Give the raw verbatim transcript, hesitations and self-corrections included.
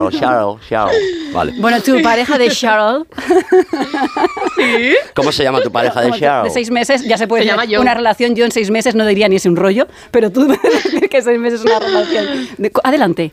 Cheryl, Cheryl. Vale. Bueno, tu pareja de Cheryl. ¿Sí? ¿Cómo se llama tu pareja de Como Cheryl? De seis meses, ya se puede Se decir llama Joe. una relación. Yo en seis meses no diría ni es un rollo, pero tú me decir que seis meses es una relación. De- adelante.